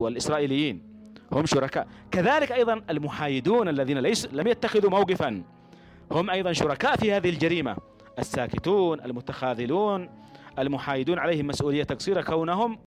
والإسرائيليين هم شركاء. كذلك أيضا المحايدون الذين لم يتخذوا موقفا هم أيضا شركاء في هذه الجريمة. الساكتون، المتخاذلون، المحايدون عليهم مسؤولية تقصير كونهم